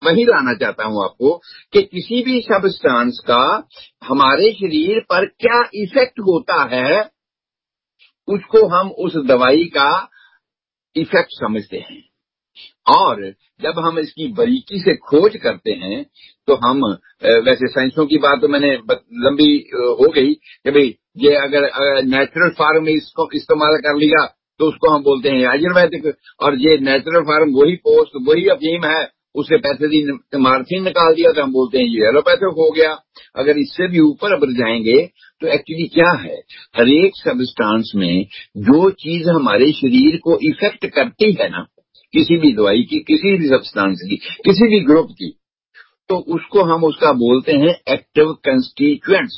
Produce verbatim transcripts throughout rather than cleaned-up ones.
वही लाना चाहता हूं आपको कि किसी भी सब्सटेंस का हमारे शरीर पर क्या इफेक्ट होता है, उसको हम उस दवाई का इफेक्ट समझते हैं। और जब हम इसकी बारीकी से खोज करते हैं तो हम, वैसे साइंसों की बात तो मैंने लंबी हो गई कि भाई ये अगर नेचुरल फार्म में इसको इस्तेमाल कर लिया तो उसको हम बोलते हैं आयुर्वेदिक, और ये नेचुरल फार्म वही पोस्ट वही अफीम है, उससे पैसे दी मार्फिन निकाल दिया तो हम बोलते हैं ये एलोपैथिक हो गया। अगर इससे भी ऊपर अब जाएंगे तो एक्चुअली क्या है, हर एक सब्सटेंस में जो चीज हमारे शरीर को इफेक्ट करती है ना, किसी भी दवाई की, किसी भी सब्सटेंस की, किसी भी ग्रुप की, तो उसको हम उसका बोलते हैं एक्टिव कंस्टिट्यूएंट्स।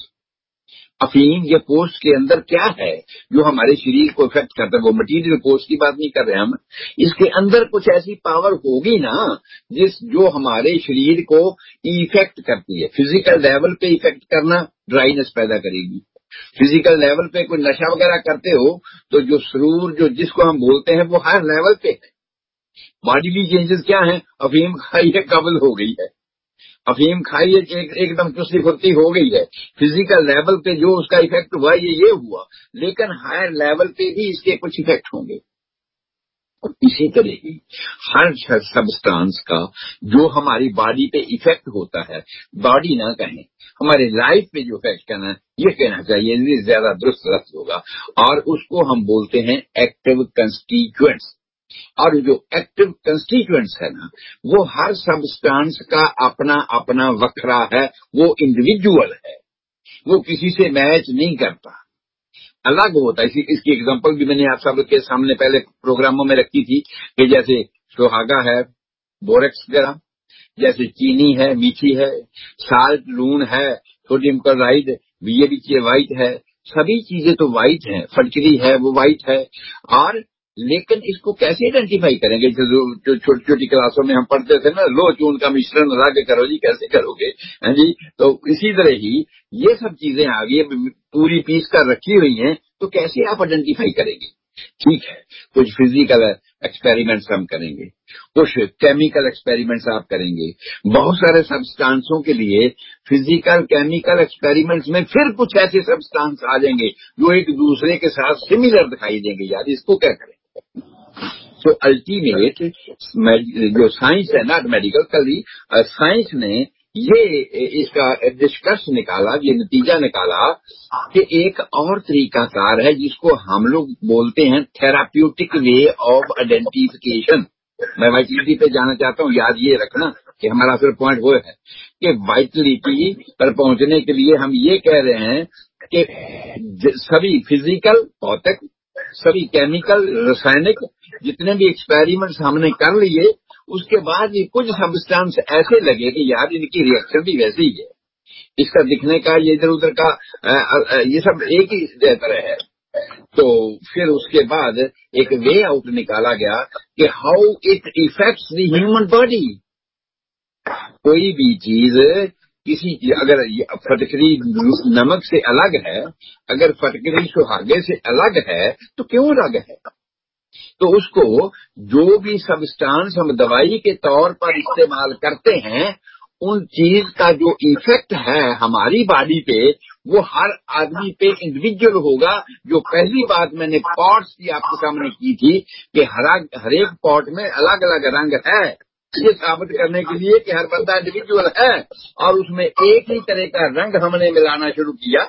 अफीम या पोस्ट के अंदर क्या है जो हमारे शरीर को इफेक्ट करता है, वो मटीरियल पोस्ट की बात नहीं कर रहे हम, इसके अंदर कुछ ऐसी पावर होगी ना जिस जो हमारे शरीर को इफेक्ट करती है। फिजिकल लेवल पे इफेक्ट करना ड्राइनेस पैदा करेगी। फिजिकल लेवल पे कोई नशा वगैरह करते हो तो जो सुरूर जो जिसको हम बोलते हैं वो हर लेवल पे है। बॉडीली चेंजेस क्या है, अफीम खाई है काबिल हो गई है, अफीम खाई है एक, एकदम चुस्ती फुर्ती हो गई है। फिजिकल लेवल पे जो उसका इफेक्ट हुआ ये ये हुआ, लेकिन हायर लेवल पे भी इसके कुछ इफेक्ट होंगे। और इसी तरह ही हर सब्सटेंस का जो हमारी बॉडी पे इफेक्ट होता है, बॉडी ना कहें, हमारे लाइफ पे जो इफेक्ट करना है ये कहना चाहिए, ये ज्यादा दुरुस्त रस्त होगा। और उसको हम बोलते हैं एक्टिव कंस्टिट्यूएंट्स। और जो एक्टिव कंस्टिट्यूएंट्स है ना, वो हर सब्सटेंस का अपना अपना वखरा है, वो इंडिविजुअल है, वो किसी से मैच नहीं करता, अलग होता है। इसी इसकी एग्जांपल भी मैंने आप सबके सामने पहले प्रोग्रामों में रखी थी कि जैसे सुहागा है बोरेक्स वगैरह, जैसे चीनी है मीठी है, साल्ट लून है, सोडियम क्लोराइड ये भी चीजें वाइट है, सभी चीजें तो वाइट है, फटकरी है वो वाइट है। और लेकिन इसको कैसे आइडेंटिफाई करेंगे, जो छोटी छोटी क्लासों में हम पढ़ते थे ना, लो चून का मिश्रण रग करो जी, कैसे करोगे हैं जी। तो इसी तरह ही ये सब चीजें आ गई, पूरी पीस कर रखी हुई हैं, तो कैसे आप आइडेंटिफाई करेंगे। ठीक है, कुछ फिजिकल एक्सपेरिमेंट्स हम करेंगे, कुछ केमिकल एक्सपेरिमेंट्स आप करेंगे, बहुत सारे सब्सटेंसों के लिए फिजिकल केमिकल एक्सपेरिमेंट्स में फिर कुछ ऐसे सब्सटेंस आ जाएंगे जो एक दूसरे के साथ सिमिलर दिखाई देंगे, यार इसको क्या करें। तो अल्टीमेट जो साइंस है ना, मेडिकल कल साइंस ने ये इसका निष्कर्ष निकाला, ये नतीजा निकाला कि एक और तरीकाकार है जिसको हम लोग बोलते हैं थेराप्यूटिक वे ऑफ आइडेंटिफिकेशन। मैं वाइटलिटी पे जाना चाहता हूँ, याद ये रखना कि हमारा फिर पॉइंट वो है कि वाइटलिटी पर पहुंचने के लिए हम ये कह रहे हैं कि सभी फिजिकल भौतिक, सभी केमिकल रासायनिक जितने भी एक्सपेरिमेंट्स हमने कर लिए, उसके बाद ये कुछ सब्सटेंस ऐसे लगे कि यार इनकी रिएक्शन भी वैसे ही है, इसका दिखने का ये इधर उधर का आ, आ, ये सब एक ही तरह है। तो फिर उसके बाद एक वे आउट निकाला गया कि how it effects the human body. कोई भी चीज किसी की अगर फटकरी नमक से अलग है, अगर फटकरी सुहागे से अलग है तो क्यों अलग है। तो उसको जो भी सब्सटेंस हम दवाई के तौर पर इस्तेमाल करते हैं, उन चीज का जो इफेक्ट है हमारी बॉडी पे, वो हर आदमी पे इंडिविजुअल होगा। जो पहली बात मैंने पॉट्स की आपके सामने की थी कि हर हर एक पॉट में अलग अलग रंग है, ये साबित करने के लिए कि हर बंदा इंडिविजुअल है, और उसमें एक ही तरह का रंग हमने मिलाना शुरू किया,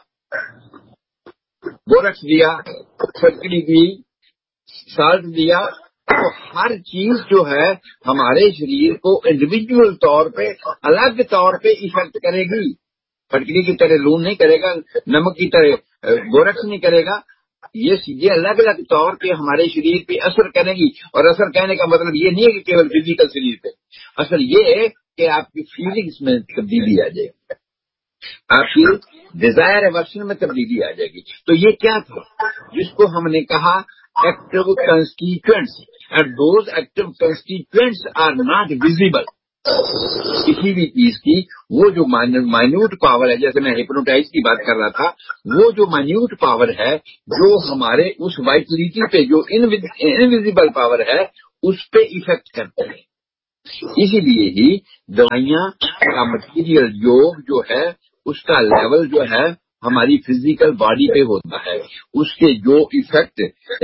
बोरक्स दिया, फटकरी दी, साल्ट दिया। तो हर चीज जो है हमारे शरीर को इंडिविजुअल तौर पे अलग तौर पे इफेक्ट करेगी। फटकरी की तरह लून नहीं करेगा, नमक की तरह बोरक्स नहीं करेगा, ये चीजें अलग अलग तौर पे हमारे शरीर पे असर करेंगी। और असर कहने का मतलब ये नहीं है कि केवल फिजिकल शरीर पे, असर ये है कि आपकी फीलिंग्स में तब्दीली आ जाएगी, आपकी डिजायर एवर्शन में तब्दीली आ जाएगी। तो ये क्या था जिसको हमने कहा active constituents, and those active constituents are not visible. किसी भी चीज की वो जो माइन्यूट पावर है, जैसे मैं हिप्नोटाइज की बात कर रहा था, वो जो माइन्यूट पावर है जो हमारे उस वाइटलिटी पे जो इनविजिबल पावर है उस पे इफेक्ट करते हैं। इसीलिए ही दवाइयां का मटीरियल योग जो है उसका लेवल जो है हमारी फिजिकल बॉडी पे होता है, उसके जो इफेक्ट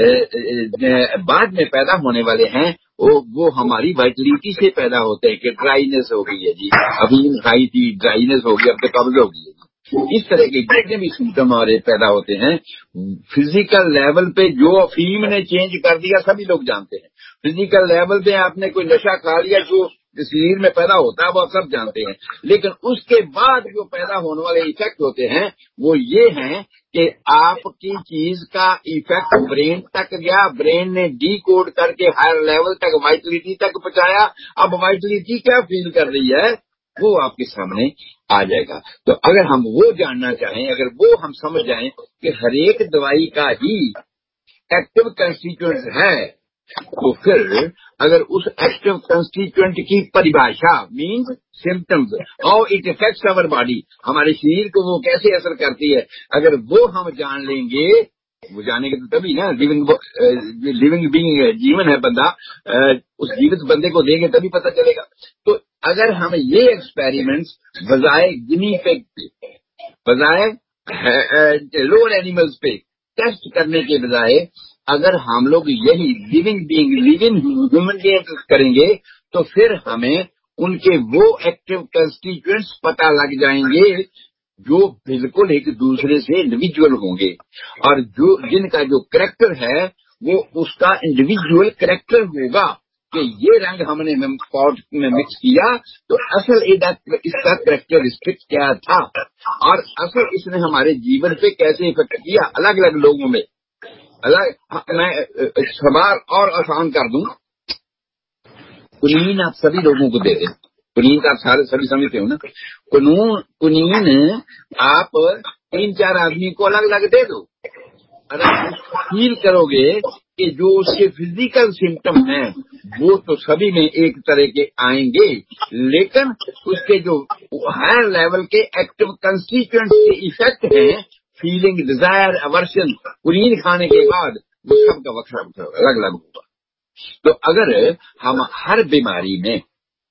बाद में पैदा होने वाले हैं वो वो हमारी वाइटलिटी से पैदा होते हैं कि ड्राइनेस हो गई है जी, अभी खाई थी ड्राइनेस हो गई, अब तो कब्ज हो गई है। इस तरह के जितने भी सिम्टम हमारे पैदा होते हैं फिजिकल लेवल पे, जो अफीम ने चेंज कर दिया सभी लोग जानते हैं। फिजिकल लेवल पे आपने कोई नशा खा लिया जो शरीर में पैदा होता है वो सब जानते हैं, लेकिन उसके बाद जो पैदा होने वाले इफेक्ट होते हैं वो ये हैं कि आपकी चीज का इफेक्ट ब्रेन तक गया, ब्रेन ने डी कोड करके हायर लेवल तक वाइटलिटी तक पहुंचाया। अब वाइटलिटी क्या फील कर रही है वो आपके सामने आ जाएगा। तो अगर हम वो जानना चाहें, अगर वो हम समझ जाएं कि हर एक दवाई का ही एक्टिव कंस्टिट्यूएंट है, तो फिर अगर उस एक्टिव कंस्टिट्यूएंट की परिभाषा means symptoms, how it effects our body, हमारे शरीर को वो कैसे असर करती है, अगर वो हम जान लेंगे, वो जानेंगे तो तभी ना लिविंग लिविंग बीइंग जीवन है बंदा, उस जीवित बंदे को देंगे तभी पता चलेगा। तो अगर हम ये एक्सपेरिमेंट्स बजाय गिनी पिग पे, बजाय लोअर एनिमल्स पे टेस्ट करने के बजाय अगर हम लोग यही living being living human being करेंगे तो फिर हमें उनके वो एक्टिव कंस्टिट्यूएंट्स पता लग जाएंगे जो बिल्कुल एक दूसरे से इंडिविजुअल होंगे, और जो जिनका जो करेक्टर है वो उसका इंडिविजुअल करेक्टर होगा कि ये रंग हमने पॉट में मिक्स किया तो असल इसका करेक्टरिस्टिक क्या था और असल इसने हमारे जीवन पे कैसे इफेक्ट किया अलग अलग लोगों में। अलग मैं सवाल और आसान कर दूं, कुनीन आप सभी लोगों को दे दें, कुनीन का आप सारे सभी समझते हो ना, कुनून कुनीन आप तीन चार आदमी को अलग अलग दे दो, अगर फील करोगे कि जो उसके फिजिकल सिम्टम हैं वो तो सभी में एक तरह के आएंगे, लेकिन उसके जो हायर लेवल के एक्टिव कंस्टिट्यूएंट्स के इफेक्ट हैं, फीलिंग, डिजायर, अवर्शन, कुनीन खाने के बाद वो सबका वक्त अलग अलग होगा। तो अगर हम हर बीमारी में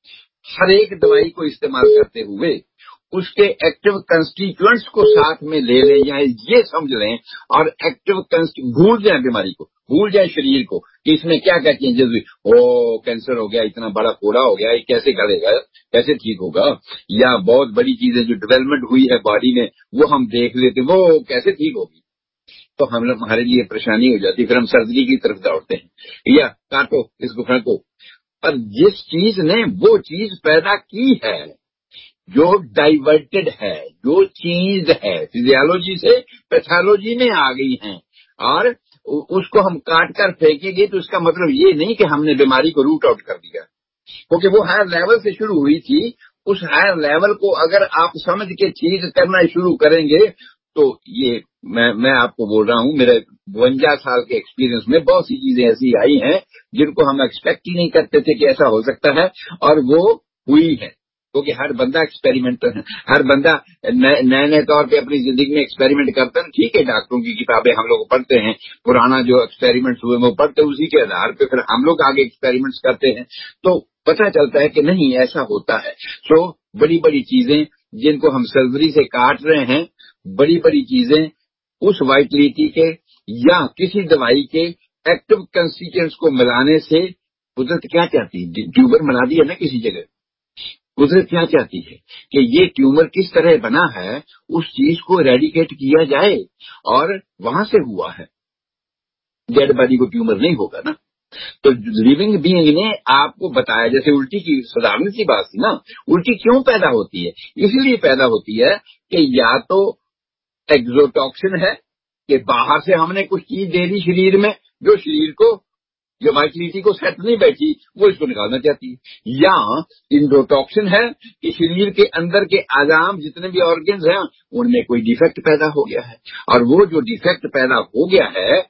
हर एक दवाई को इस्तेमाल करते हुए उसके एक्टिव कंस्टिट्यूएंट्स को साथ में ले लें या ये समझ लें और एक्टिव भूल जाए बीमारी को, भूल जाए शरीर को कि इसमें क्या क्या चेंजेस हुई, ओ कैंसर हो गया, इतना बड़ा फोड़ा हो गया, ये कैसे करेगा, कैसे ठीक होगा, या बहुत बड़ी चीजें जो डेवलपमेंट हुई है बॉडी में वो हम देख लेते वो कैसे ठीक होगी, तो हम लोग हमारे लिए परेशानी हो जाती, फिर हम सर्जरी की तरफ दौड़ते हैं या काटो इसको फेंको। पर जिस चीज ने वो चीज पैदा की है, जो डाइवर्टेड है, जो चीज है फिजियोलॉजी से पैथोलॉजी में आ गई है और उसको हम काट कर फेंकेंगे तो इसका मतलब ये नहीं कि हमने बीमारी को रूट आउट कर दिया, क्योंकि वो हायर लेवल से शुरू हुई थी। उस हायर लेवल को अगर आप समझ के चीज करना शुरू करेंगे तो ये मैं मैं आपको बोल रहा हूँ, मेरे बवंजा साल के एक्सपीरियंस में बहुत सी चीजें ऐसी आई हैं जिनको हम एक्सपेक्ट ही नहीं करते थे कि ऐसा हो सकता है, और वो हुई है, क्योंकि हर बंदा एक्सपेरिमेंट, हर बंदा नए नए तौर पे अपनी जिंदगी में एक्सपेरिमेंट करता है। ठीक है, डॉक्टरों की किताबें हम लोग पढ़ते हैं, पुराना जो एक्सपेरिमेंट्स हुए वो पढ़ते हैं, उसी के आधार पे फिर हम लोग आगे एक्सपेरिमेंट्स करते हैं तो पता चलता है कि नहीं ऐसा होता है। तो बड़ी बड़ी चीजें जिनको हम सर्जरी से काट रहे हैं, बड़ी बड़ी चीजें उस वाइटलिटी के या किसी दवाई के एक्टिव कंस्टिट्यूएंट्स को मिलाने से कुदरत क्या चाहती है, ट्यूबर बना दिया ना किसी जगह, कुदरत क्या चाहती है कि ये ट्यूमर किस तरह बना है उस चीज को रेडिकेट किया जाए, और वहां से हुआ है, डेड बॉडी को ट्यूमर नहीं होगा ना। तो लिविंग बीइंग ने आपको बताया, जैसे उल्टी की साधारण सी बात थी ना, उल्टी क्यों पैदा होती है, इसलिए पैदा होती है कि या तो एक्सोटॉक्सिन है कि बाहर से हमने कुछ चीज दे दी शरीर में जो शरीर को, जो वाइटलिटी को सेट नहीं बैठी वो इसको निकालना चाहती है, या इंडोटॉक्सिन है कि शरीर के अंदर के आजाम जितने भी ऑर्गन्स हैं उनमें कोई डिफेक्ट पैदा हो गया है, और वो जो डिफेक्ट पैदा हो गया है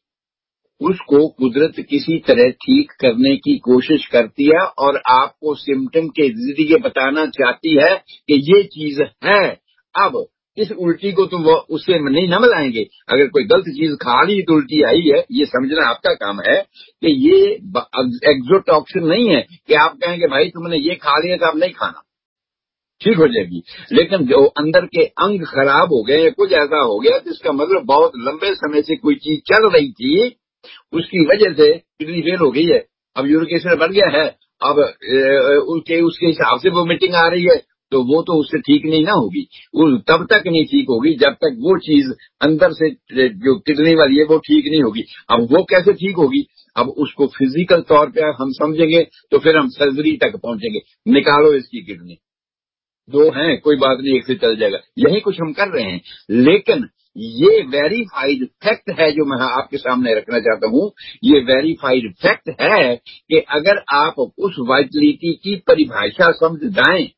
उसको कुदरत किसी तरह ठीक करने की कोशिश करती है और आपको सिम्टम के जरिए बताना चाहती है कि ये चीज है। अब इस उल्टी को तो वो उससे नहीं न मिलाएंगे। अगर कोई गलत चीज खा ली तो उल्टी आई है, ये समझना आपका काम है कि ये एक्सोटॉक्सिन नहीं है कि आप कहेंगे भाई तुमने ये खा लिया तो आप नहीं खाना, ठीक हो जाएगी। लेकिन जो अंदर के अंग खराब हो गए, कुछ ऐसा हो गया जिसका मतलब बहुत लंबे समय से कोई चीज चल रही थी, उसकी वजह से किडनी फेल हो गई है, अब यूरिक एसिड बढ़ गया है, अब उसके उसके हिसाब से वो मीटिंग आ रही है, तो वो तो उससे ठीक नहीं ना होगी, वो तब तक नहीं ठीक होगी जब तक वो चीज अंदर से जो किडनी वाली है वो ठीक नहीं होगी। अब वो कैसे ठीक होगी? अब उसको फिजिकल तौर पे हम समझेंगे तो फिर हम सर्जरी तक पहुंचेंगे, निकालो इसकी किडनी, दो हैं कोई बात नहीं, एक से चल जाएगा, यही कुछ हम कर रहे हैं। लेकिन ये वेरीफाइड फैक्ट है जो मैं आपके सामने रखना चाहता हूं, ये वेरीफाइड फैक्ट है कि अगर आप उस वाइटलिटी की परिभाषा समझ जाएं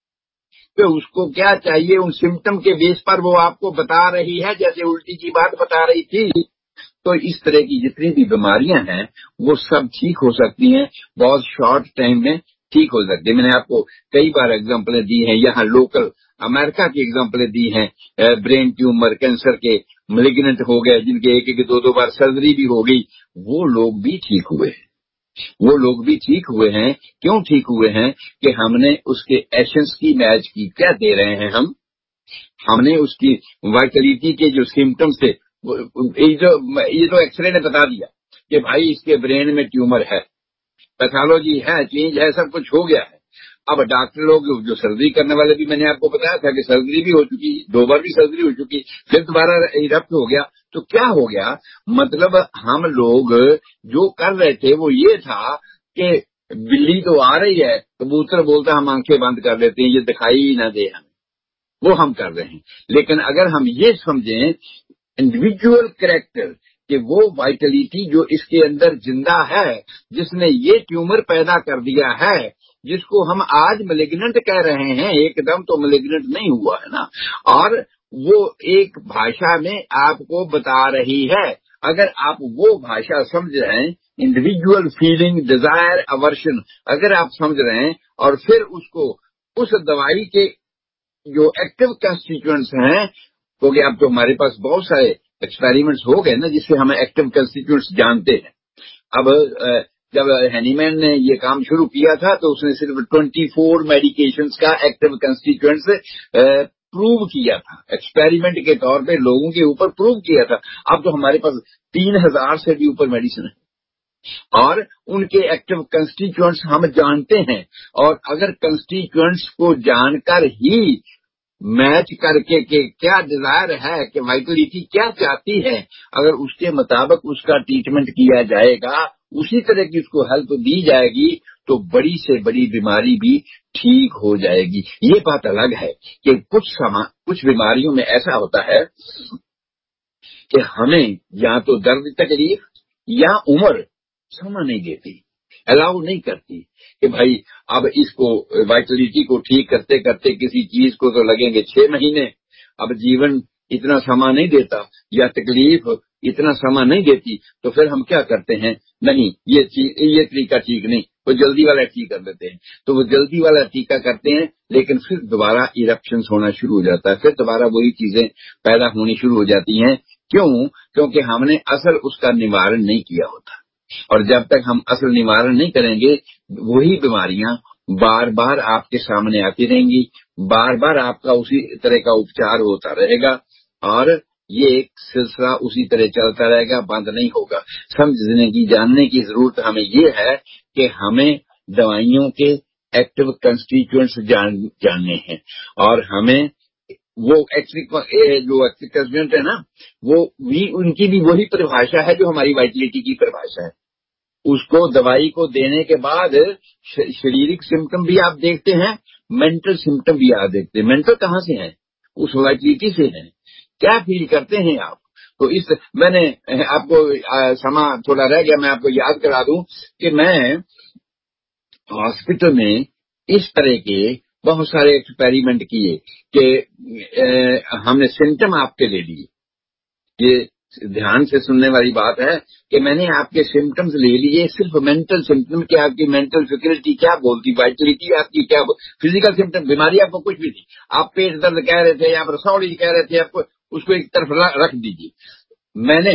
तो उसको क्या चाहिए, उन सिम्टम के बेस पर वो आपको बता रही है, जैसे उल्टी की बात बता रही थी, तो इस तरह की जितनी भी बीमारियां हैं वो सब ठीक हो सकती हैं, बहुत शॉर्ट टाइम में ठीक हो सकती है। मैंने आपको कई बार एग्जांपलें दी हैं, यहाँ लोकल अमेरिका की एग्जांपलें दी हैं, ब्रेन ट्यूमर कैंसर के मैलिग्नेंट हो गए जिनके एक एक दो दो बार सर्जरी भी हो गई, वो लोग भी ठीक हुए हैं। वो लोग भी ठीक हुए हैं, क्यों ठीक हुए हैं कि हमने उसके एसेंस की मैच की, क्या दे रहे हैं हम, हमने उसकी वाइटलिटी के जो सिम्टम्स थे, ये जो ये तो एक्सरे ने बता दिया कि भाई इसके ब्रेन में ट्यूमर है, पैथोलॉजी है, चेंज है, सब कुछ हो गया है। अब डॉक्टर लोग जो सर्जरी करने वाले भी, मैंने आपको बताया था कि सर्जरी भी हो चुकी, दो बार भी सर्जरी हो चुकी, फिर दोबारा इरप्ट हो गया, तो क्या हो गया? मतलब हम लोग जो कर रहे थे वो ये था कि बिल्ली तो आ रही है, कबूतर बोलता हम आंखें बंद कर लेते हैं, ये दिखाई ही ना दे हमें, वो हम कर रहे हैं। लेकिन अगर हम ये समझें इंडिविजुअल कैरेक्टर कि वो वाइटलिटी जो इसके अंदर जिंदा है, जिसने ये ट्यूमर पैदा कर दिया है, जिसको हम आज मैलिग्नेंट कह रहे हैं, एकदम तो मैलिग्नेंट नहीं हुआ है ना, और वो एक भाषा में आपको बता रही है। अगर आप वो भाषा समझ रहे हैं, इंडिविजुअल फीलिंग, डिजायर, अवर्शन, अगर आप समझ रहे हैं और फिर उसको उस दवाई के जो एक्टिव कंस्टिट्यूएंट्स हैं, क्योंकि अब तो हमारे पास बहुत सारे एक्सपेरिमेंट्स हो गए ना जिससे हमें एक्टिव कंस्टिट्यूएंट्स जानते हैं। अब जब हैनीमैन ने ये काम शुरू किया था तो उसने सिर्फ चौबीस मेडिकेशंस का एक्टिव कंस्टिट्यूएंट्स प्रूव किया था, एक्सपेरिमेंट के तौर पे लोगों के ऊपर प्रूव किया था। अब तो हमारे पास तीन हजार से भी ऊपर मेडिसिन है और उनके एक्टिव कंस्टिट्यूएंट्स हम जानते हैं, और अगर कंस्टिट्यूएंट्स को जानकर ही मैच करके के क्या डिजायर है कि वाइटलिटी क्या चाहती है, अगर उसके मुताबिक उसका ट्रीटमेंट किया जाएगा, उसी तरह की उसको हेल्प दी जाएगी, तो बड़ी से बड़ी बीमारी भी ठीक हो जाएगी। ये बात अलग है कि कुछ समा कुछ बीमारियों में ऐसा होता है कि हमें या तो दर्द तकलीफ या उम्र समा नहीं देती, अलाउ नहीं करती कि भाई अब इसको वाइटलिटी को ठीक करते करते किसी चीज को तो लगेंगे छह महीने, अब जीवन इतना समा नहीं देता या तकलीफ इतना समा नहीं देती, तो फिर हम क्या करते हैं, नहीं ये ये तरीका ठीक नहीं, वो जल्दी वाला टीका कर देते हैं, तो वो जल्दी वाला टीका करते हैं, लेकिन फिर दोबारा इरप्शंस होना शुरू हो जाता है, फिर दोबारा वही चीजें पैदा होनी शुरू हो जाती हैं। क्यों? क्योंकि हमने असल उसका निवारण नहीं किया होता, और जब तक हम असल निवारण नहीं करेंगे वही बीमारियां बार बार आपके सामने आती रहेंगी, बार बार आपका उसी तरह का उपचार होता रहेगा, और ये एक सिलसिला उसी तरह चलता रहेगा, बंद नहीं होगा। समझने की, जानने की जरूरत हमें ये है कि हमें दवाइयों के एक्टिव कंस्टिट्यूएंट्स जान, जानने हैं, और हमें वो एक्टिव जो एक्टिव कंस्टिट्यूएंट है ना, वो भी उनकी भी वही परिभाषा है जो हमारी वाइटलिटी की परिभाषा है। उसको दवाई को देने के बाद शारीरिक सिम्टम भी आप देखते हैं, मेंटल सिम्टम भी आप देखते हैं। मेंटल कहाँ से है? उस वाइटलिटी से है। क्या फील करते हैं आप? तो इस मैंने आपको आ, समा थोड़ा रह गया, मैं आपको याद करा दूं कि मैं हॉस्पिटल में इस तरह के बहुत सारे एक्सपेरिमेंट किए कि हमने सिम्टम आपके ले लिए, ये ध्यान से सुनने वाली बात है कि मैंने आपके सिम्टम्स ले लिए, सिर्फ मेंटल सिम्टम क्या, आपकी मेंटल फैकल्टी क्या बोलती, वाइटलिटी आपकी क्या, फिजिकल सिम्टम बीमारी आपको कुछ भी थी, आप पेट दर्द कह रहे थे, आप रसौली कह रहे थे, आपको उसको एक तरफ रख दीजिए। मैंने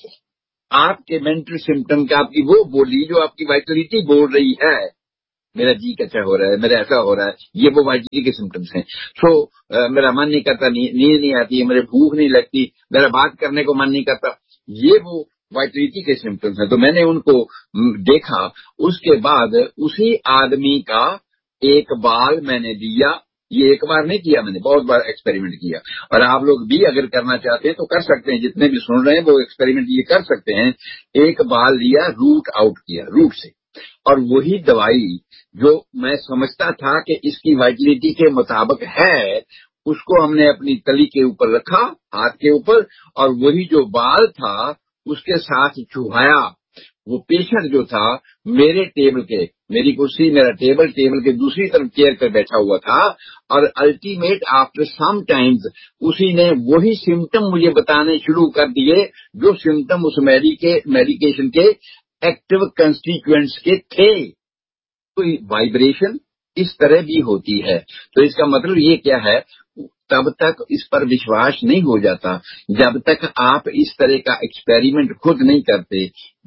आपके मेंटल सिम्टम का आपकी वो बोली जो आपकी वाइटलिटी बोल रही है, मेरा जी कच्चा हो रहा है, मेरा ऐसा हो रहा है, ये वो वाइटलिटी के सिम्टम्स हैं। सो so, मेरा मन नहीं करता, नींद नहीं आती है, मेरे भूख नहीं लगती, मेरा बात करने को मन नहीं करता, ये वो वाइटलिटी के सिम्टम्स हैं। तो मैंने उनको देखा, उसके बाद उसी आदमी का एक बाल मैंने दिया। ये एक बार नहीं किया मैंने, बहुत बार एक्सपेरिमेंट किया, और आप लोग भी अगर करना चाहते हैं तो कर सकते हैं, जितने भी सुन रहे हैं वो एक्सपेरिमेंट ये कर सकते हैं। एक बाल लिया, रूट आउट किया, रूट से, और वही दवाई जो मैं समझता था कि इसकी वाइटलिटी के मुताबिक है, उसको हमने अपनी तली के ऊपर रखा, हाथ के ऊपर, और वही जो बाल था उसके साथ चुहाया। वो पेशेंट जो था मेरे टेबल के, मेरी कुर्सी मेरा टेबल, टेबल के दूसरी तरफ चेयर पर बैठा हुआ था, और अल्टीमेट आफ्टर सम टाइम्स उसी ने वही सिम्टम मुझे बताने शुरू कर दिए जो सिम्टम उस मेडिके मेडिकेशन के एक्टिव कंस्टिट्यूएंट्स के थे। तो वाइब्रेशन इस तरह भी होती है। तो इसका मतलब ये क्या है, तब तक इस पर विश्वास नहीं हो जाता जब तक आप इस तरह का एक्सपेरिमेंट खुद नहीं करते,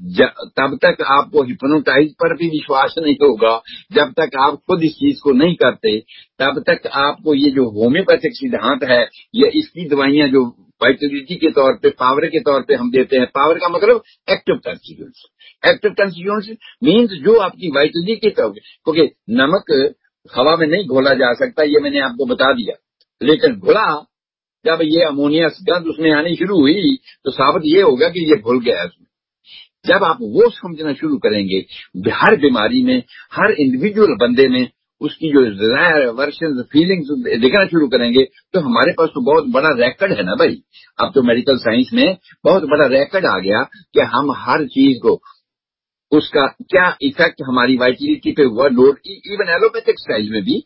तब तक आपको हिप्नोटाइज पर भी विश्वास नहीं होगा, जब तक आप खुद इस चीज को नहीं करते, तब तक आपको ये जो होम्योपैथिक सिद्धांत है, ये इसकी दवाइयां जो वाइटलिटी के तौर पे, पावर के तौर पे हम देते हैं, पावर का मतलब active constituents, active constituents means जो आपकी वाइटलिटी के तौर पे, क्योंकि नमक हवा में नहीं घोला जा सकता, ये मैंने आपको बता दिया, लेकिन घुला जब ये अमोनिया गंध उसमें आनी शुरू हुई तो साबित ये होगा कि ये घुल गया उसमें। जब आप वो समझना शुरू करेंगे, हर बीमारी में, हर इंडिविजुअल बंदे में उसकी जो डिजायर, वर्षन, फीलिंग्स देखना शुरू करेंगे, तो हमारे पास तो बहुत बड़ा रिकॉर्ड है ना भाई। अब तो मेडिकल साइंस में बहुत बड़ा रिकॉर्ड आ गया कि हम हर चीज को, उसका क्या इफेक्ट हमारी वाइटलिटी पे हुआ, लोड, इवन एलोपैथिक स्टाइल में भी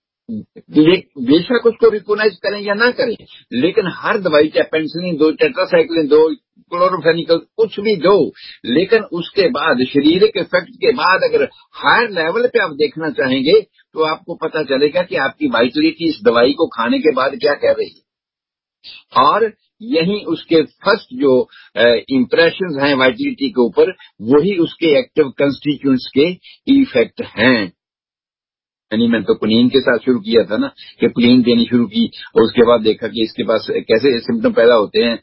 बेशक उसको रिकोनाइज करें या ना करें, लेकिन हर दवाई, चाहे पेंसिलिन दो, टेट्रासाइक्लिन दो, क्लोरोफेनिकल कुछ भी दो, लेकिन उसके बाद शारीरिक इफेक्ट के बाद अगर हायर लेवल पे आप देखना चाहेंगे तो आपको पता चलेगा कि आपकी वाइटलिटी इस दवाई को खाने के बाद क्या कह रही है। और यही उसके फर्स्ट जो इम्प्रेशन हैं वाइटलिटी के ऊपर, वही उसके एक्टिव कंस्टिट्यूएंट्स के इफेक्ट हैं। यानी मैंने तो कुनीन के साथ शुरू किया था ना, कि कुनीन देनी शुरू की, और उसके बाद देखा कि इसके पास कैसे सिम्टम पैदा होते हैं।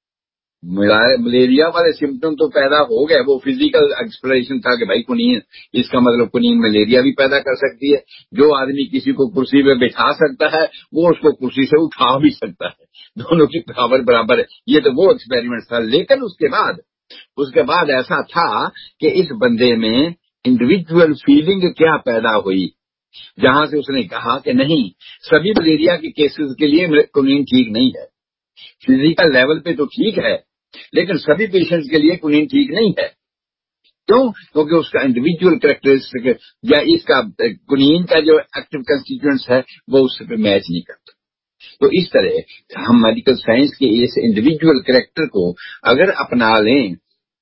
मलेरिया वाले सिम्टम तो पैदा हो गए, वो फिजिकल एक्सप्लेनेशन था कि भाई कुनीन, इसका मतलब कुनीन मलेरिया भी पैदा कर सकती है। जो आदमी किसी को कुर्सी पे बैठा सकता है वो उसको कुर्सी से उठा भी सकता है, दोनों की पावर बराबर है। ये तो वो एक्सपेरिमेंट था। लेकिन उसके बाद उसके बाद ऐसा था कि इस बंदे में इंडिविजुअल फीलिंग क्या पैदा हुई, जहां से उसने कहा कि नहीं, सभी मलेरिया के केसेस के लिए कुनीन ठीक नहीं है। फिजिकल लेवल पे तो ठीक है, लेकिन सभी पेशेंट्स के लिए कुनीन ठीक नहीं है। क्यों? क्योंकि उसका इंडिविजुअल कैरेक्टरिस्टिक या इसका कुनीन का जो एक्टिव कंस्टिट्यूएंट्स है वो उससे पे मैच नहीं करता। तो इस तरह हम मेडिकल साइंस के इस इंडिविजुअल कैरेक्टर को अगर अपना लें,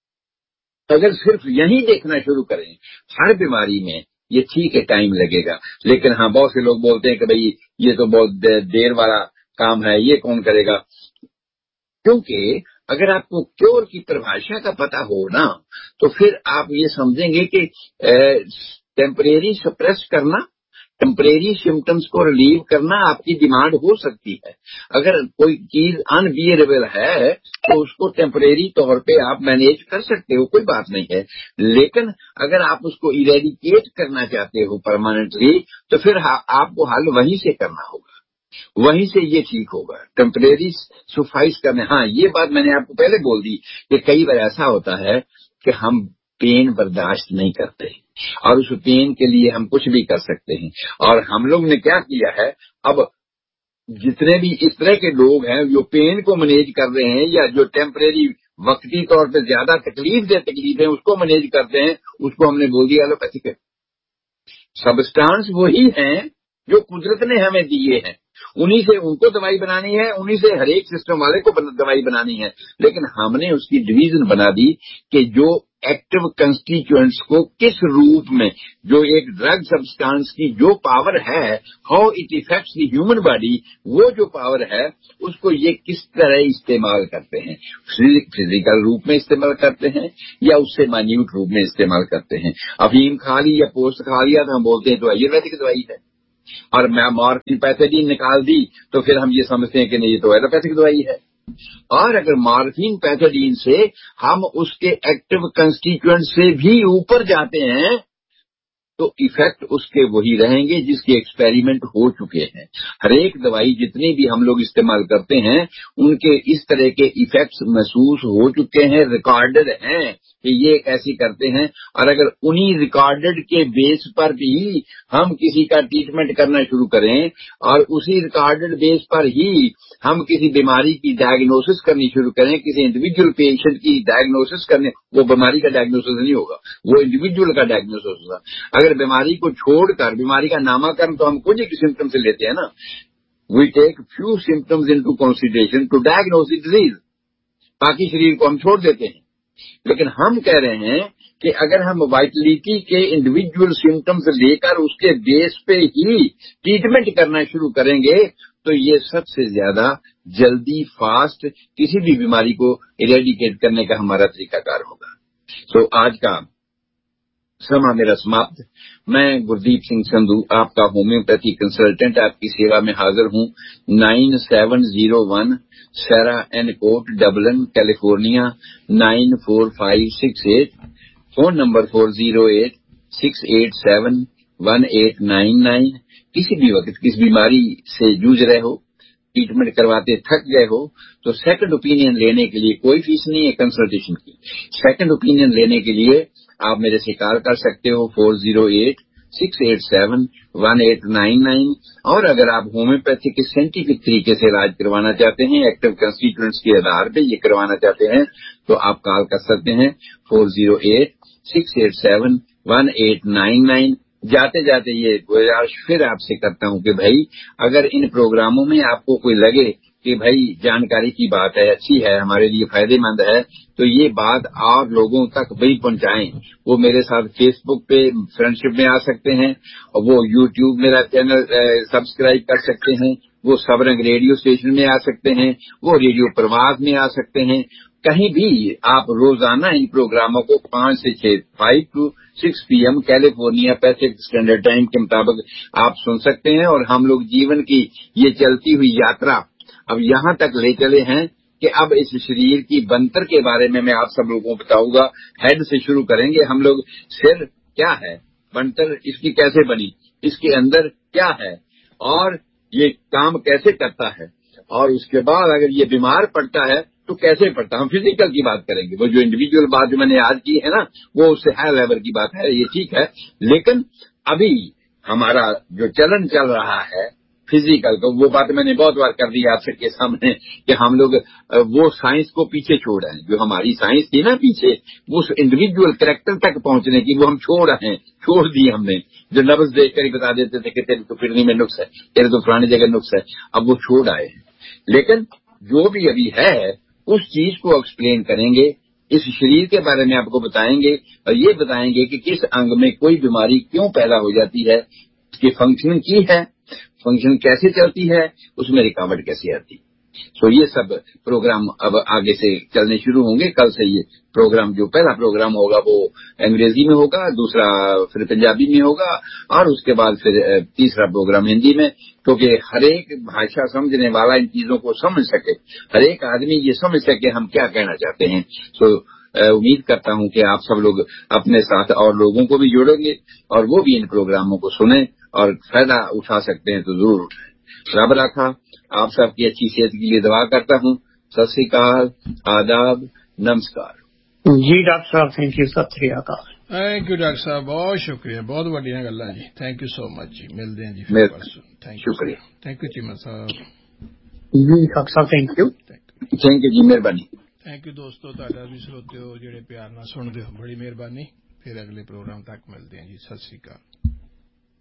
अगर सिर्फ यही देखना शुरू करें हर बीमारी में, ये ठीक है, टाइम लगेगा। लेकिन हाँ, बहुत से लोग बोलते हैं कि भाई ये तो बहुत देर वाला काम है, ये कौन करेगा। क्योंकि अगर आपको क्योर की परिभाषा का पता हो ना, तो फिर आप ये समझेंगे कि टेम्परेरी सप्रेस करना, टेम्परेरी सिम्टम्स को रिलीव करना आपकी डिमांड हो सकती है। अगर कोई चीज अनबियरेबल है तो उसको टेम्परेरी तौर पे आप मैनेज कर सकते हो, कोई बात नहीं है। लेकिन अगर आप उसको इरेडिकेट करना चाहते हो परमानेंटली, तो फिर आपको हल वहीं से करना होगा, वहीं से ये ठीक होगा। टेम्परेरी सुफाइस करने, हाँ ये बात मैंने आपको पहले बोल दी कि कई बार ऐसा होता है कि हम पेन बर्दाश्त नहीं करते और उस पेन के लिए हम कुछ भी कर सकते हैं। और हम लोग ने क्या किया है, अब जितने भी इस तरह के लोग हैं जो पेन को मैनेज कर रहे हैं या जो टेम्परेरी वक्ती तौर पे ज्यादा तकलीफ दे तकलीफ है उसको मैनेज करते हैं, उसको हमने बोल दिया एलोपैथिक है। सबस्टांस वही हैं जो कुदरत ने हमें दिए हैं, उन्हीं से उनको दवाई बनानी है, उन्हीं से हर एक सिस्टम वाले को दवाई बनानी है। लेकिन हमने उसकी डिवीजन बना दी कि जो एक्टिव कंस्टिट्यूएंट्स को किस रूप में, जो एक ड्रग सब्सटेंस की जो पावर है, how it effects the human body, वो जो पावर है उसको ये किस तरह इस्तेमाल करते हैं। फिजिकल रूप में इस्तेमाल करते हैं या उससे माइन्यूट रूप में इस्तेमाल करते हैं। अफीम खा ली या पोस्ट खा लिया तो हम बोलते हैं तो आयुर्वेदिक दवाई है, और मैं मॉर्फिन पैथेडीन निकाल दी तो फिर हम ये समझते हैं कि नहीं ये तो एलोपैथिक दवाई है। और अगर मॉर्फिन पैथेडीन से हम उसके एक्टिव कंस्टिट्यूएंट से भी ऊपर जाते हैं तो इफेक्ट उसके वही रहेंगे जिसके एक्सपेरिमेंट हो चुके हैं। हर एक दवाई जितनी भी हम लोग इस्तेमाल करते हैं उनके इस तरह के इफेक्ट्स महसूस हो चुके हैं, रिकॉर्डेड हैं कि ये ऐसी करते हैं। और अगर उन्हीं रिकॉर्डेड के बेस पर भी हम किसी का ट्रीटमेंट करना शुरू करें और उसी रिकॉर्डेड बेस पर ही हम किसी बीमारी की डायग्नोसिस करनी शुरू करें, किसी इंडिविजुअल पेशेंट की डायग्नोसिस करने, वो बीमारी का डायग्नोसिस नहीं होगा, वो इंडिविजुअल का डायग्नोसिस होगा। अगर बीमारी को छोड़कर बीमारी का नामकरण तो हम कुछ एक सिम्टम से लेते हैं ना, we take few symptoms into consideration to diagnose the disease, बाकी शरीर को हम छोड़ देते हैं। लेकिन हम कह रहे हैं कि अगर हम वाइटलिटी के इंडिविजुअल सिम्टम्स लेकर उसके बेस पे ही ट्रीटमेंट करना शुरू करेंगे तो ये सबसे ज्यादा जल्दी फास्ट किसी भी बीमारी को इरेडिकेट करने का हमारा तरीकाकार होगा। तो so, आज का समा मेरा समाप्त। मैं गुरदीप सिंह संधू, आपका होम्योपैथी कंसल्टेंट, आपकी सेवा में हाजिर हूँ। नाइन सेवन जीरो वन सेरा N coat, Dublin, California nine four five six eight. Phone number four zero eight six eight seven one eight nine nine. किसी भी वक्त किस बीमारी से जूझ रहे हो, ट्रीटमेंट करवाते थक गए हो तो सेकंड ओपिनियन लेने के लिए कोई फीस नहीं है कंसल्टेशन की। सेकंड ओपिनियन लेने के लिए आप मेरे से कॉल कर सकते हो four zero eight six eight seven one eight nine nine. और अगर आप होम्योपैथी के साइंटिफिक तरीके से इलाज करवाना चाहते हैं, एक्टिव कंस्टिट्यूएंट्स के आधार पे ये करवाना चाहते हैं तो आप कॉल कर सकते हैं four zero eight six eight seven one eight nine nine. जाते जाते ये गुजारिश फिर आपसे करता हूं कि भाई अगर इन प्रोग्रामों में आपको कोई लगे कि भाई जानकारी की बात है, अच्छी है, हमारे लिए फायदेमंद है, तो ये बात और लोगों तक भी पहुंचाएं। वो मेरे साथ फेसबुक पे फ्रेंडशिप में आ सकते हैं, और वो यूट्यूब मेरा चैनल सब्सक्राइब कर सकते हैं, वो सबरंग रेडियो स्टेशन में आ सकते हैं, वो रेडियो प्रवास में आ सकते हैं। कहीं भी आप रोजाना इन प्रोग्रामों को पांच से छह five to six PM California Pacific standard time के मुताबिक आप सुन सकते हैं। और हम लोग जीवन की ये चलती हुई यात्रा अब यहाँ तक ले चले हैं कि अब इस शरीर की बनतर के बारे में मैं आप सब लोगों को बताऊंगा। हेड से शुरू करेंगे हम लोग। सिर क्या है, बनतर इसकी कैसे बनी, इसके अंदर क्या है और ये काम कैसे करता है, और उसके बाद अगर ये बीमार पड़ता है तो कैसे पड़ता है। हम फिजिकल की बात करेंगे। वो जो इंडिविजुअल बात जो मैंने आज की है ना, वो उससे हाई लेवल की बात है, ये ठीक है। लेकिन अभी हमारा जो चलन चल रहा है फिजिकल, तो वो बात मैंने बहुत बार कर दी आप सबके सामने कि हम लोग वो साइंस को पीछे छोड़ रहे हैं। जो हमारी साइंस थी ना पीछे, वो उस इंडिविजुअल कैरेक्टर तक पहुंचने की, वो हम छोड़ रहे हैं, छोड़ दी हमने। जो नब्ज देखकर ही बता देते थे कि तेरे तो किडनी में नुक्स है, तेरे तो फलानी जगह नुक्स है, अब वो छोड़ आए हैं। लेकिन जो भी अभी है उस चीज को एक्सप्लेन करेंगे, इस शरीर के बारे में आपको बताएंगे, और ये बताएंगे कि किस अंग में कोई बीमारी क्यों पैदा हो जाती है, उसकी फंक्शन की है, फंक्शन कैसे चलती है, उसमें रिकावट कैसे आती है। तो ये सब प्रोग्राम अब आगे से चलने शुरू होंगे। कल से ये प्रोग्राम, जो पहला प्रोग्राम होगा वो अंग्रेजी में होगा, दूसरा फिर पंजाबी में होगा, और उसके बाद फिर तीसरा प्रोग्राम हिंदी में, क्योंकि हर एक भाषा समझने वाला इन चीजों को समझ सके, हर एक आदमी ये समझ सके हम क्या कहना चाहते हैं। तो उम्मीद करता हूं कि आप सब लोग अपने साथ और लोगों को भी जोड़ेंगे और वो भी इन प्रोग्रामों को सुने और फायदा उठा सकते हैं तो जरूर उठाएं। रब रखा आप सबकी अच्छी सेहत के लिए दुआ करता हूँ। सत श्री अकाल, आदाब, नमस्कार जी डॉक्टर साहब। थैंक यू, सत श्री अकाल। थैंक यू डॉक्टर साहब, बहुत शुक्रिया, बहुत बढ़िया गल्ला जी। थैंक यू सो मच जी। मिलते हैं जी फिर परसों। थैंक यू, शुक्रिया। थैंक यू चीमा साहब जी डॉक्टर साहब, थैंक यू। थैंक यू जी, मेहरबानी। थैंक यू दोस्तों, ਤੁਹਾਡਾ भी ਸਰੋਤਿਓ ਜਿਹੜੇ ਪਿਆਰ ਨਾਲ ਸੁਣਦੇ ਹੋ, ਬੜੀ ਮਿਹਰਬਾਨੀ। फिर अगले प्रोग्राम तक मिलते हैं जी। सत श्री अकाल।